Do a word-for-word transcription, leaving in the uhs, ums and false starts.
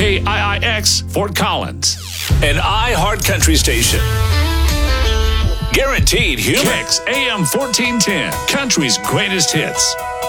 K I I X Fort Collins. An iHeart Country station. Guaranteed humor. Kicks A M fourteen ten, country's greatest hits.